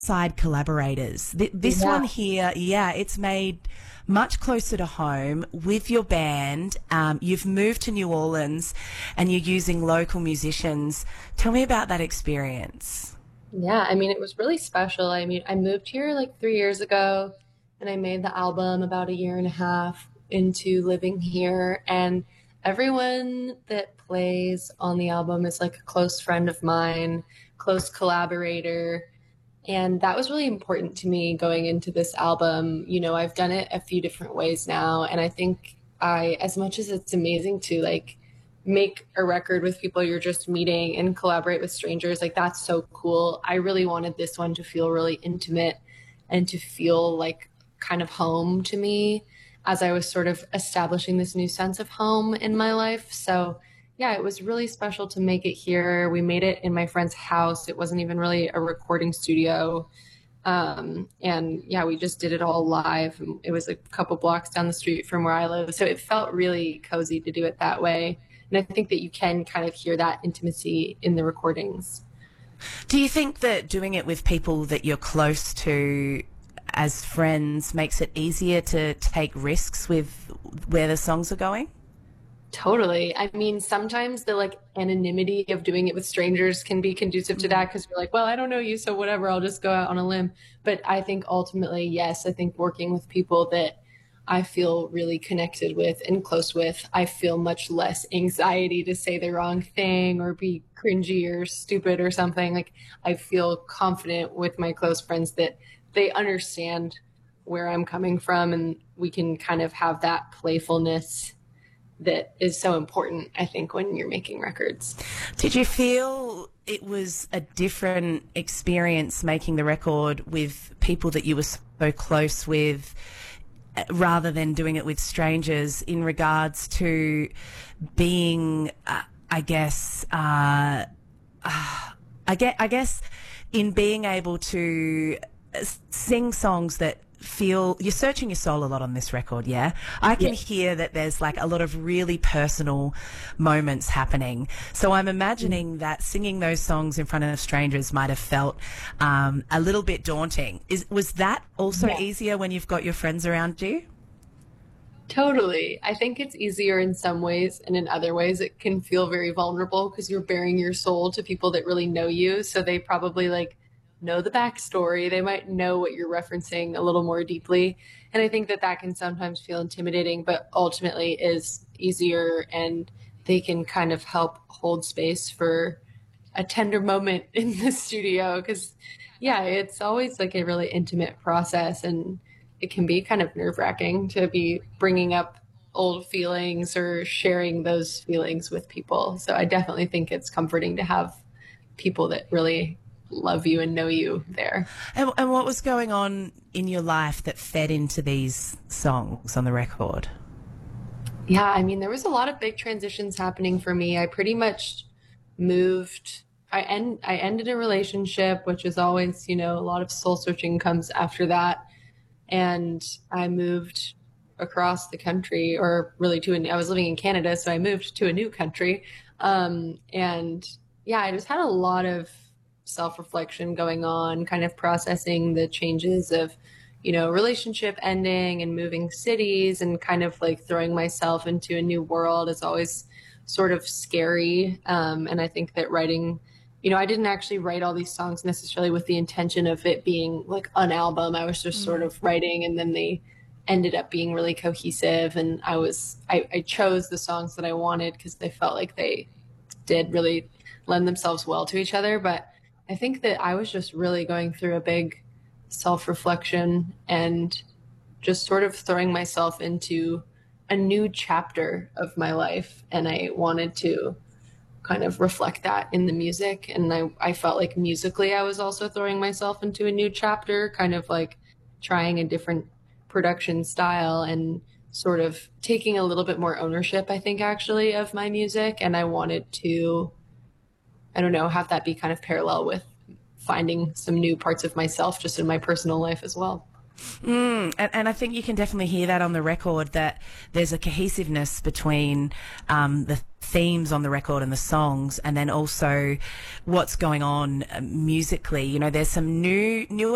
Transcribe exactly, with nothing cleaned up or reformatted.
side collaborators. Th- this Yeah. one here, yeah, it's made much closer to home with your band. Um, you've moved to New Orleans and you're using local musicians. Tell me about that experience. Yeah, I mean, it was really special. I mean, I moved here like three years ago and I made the album about a year and a half into living here. And everyone that plays on the album is like a close friend of mine, close collaborator. And that was really important to me going into this album. You know, I've done it a few different ways now. And I think I, as much as it's amazing to like make a record with people you're just meeting and collaborate with strangers, like that's so cool. I really wanted this one to feel really intimate and to feel like kind of home to me as I was sort of establishing this new sense of home in my life. So yeah, it was really special to make it here. We made it in my friend's house. It wasn't even really a recording studio. Um, and yeah, we just did it all live. It was a couple blocks down the street from where I live. So it felt really cozy to do it that way. And I think that you can kind of hear that intimacy in the recordings. Do you think that doing it with people that you're close to as friends makes it easier to take risks with where the songs are going? Totally. I mean, sometimes the like anonymity of doing it with strangers can be conducive to that because you're like, well, I don't know you, so whatever, I'll just go out on a limb. But I think ultimately, yes, I think working with people that I feel really connected with and close with, I feel much less anxiety to say the wrong thing or be cringy or stupid or something. Like I feel confident with my close friends that they understand where I'm coming from and we can kind of have that playfulness that is so important, I think, when you're making records. Did you feel it was a different experience making the record with people that you were so close with rather than doing it with strangers in regards to being, uh, I guess, uh, uh, I, get, I guess in being able to sing songs that feel you're searching your soul a lot on this record, yeah? I can Yeah. hear that there's like a lot of really personal moments happening. So I'm imagining that singing those songs in front of strangers might have felt um, a little bit daunting. Is was that also Yeah. easier when you've got your friends around you? Totally. I think it's easier in some ways, and in other ways it can feel very vulnerable because you're bearing your soul to people that really know you. So they probably like know the backstory. They might know what you're referencing a little more deeply. And I think that that can sometimes feel intimidating, but ultimately is easier and they can kind of help hold space for a tender moment in the studio. Because yeah, it's always like a really intimate process and it can be kind of nerve wracking to be bringing up old feelings or sharing those feelings with people. So I definitely think it's comforting to have people that really love you and know you there. And, and what was going on in your life that fed into these songs on the record? Yeah, I mean, there was a lot of big transitions happening for me. I pretty much moved. I end. I ended a relationship, which is always, you know, a lot of soul searching comes after that. And I moved across the country, or really to. An, I was living in Canada, so I moved to a new country. Um, and yeah, I just had a lot of self-reflection going on, kind of processing the changes of, you know, relationship ending and moving cities and kind of like throwing myself into a new world is always sort of scary. Um, and I think that writing, you know, I didn't actually write all these songs necessarily with the intention of it being like an album. I was just mm-hmm. sort of writing and then they ended up being really cohesive. And I was, I, I chose the songs that I wanted because they felt like they did really lend themselves well to each other. But I think that I was just really going through a big self-reflection and just sort of throwing myself into a new chapter of my life. And I wanted to kind of reflect that in the music. And I, I felt like musically, I was also throwing myself into a new chapter, kind of like trying a different production style and sort of taking a little bit more ownership, I think, actually, of my music. And I wanted to, I don't know, have that be kind of parallel with finding some new parts of myself just in my personal life as well. Mm, and, and I think you can definitely hear that on the record, that there's a cohesiveness between um, the themes on the record and the songs, and then also what's going on musically. You know, there's some new new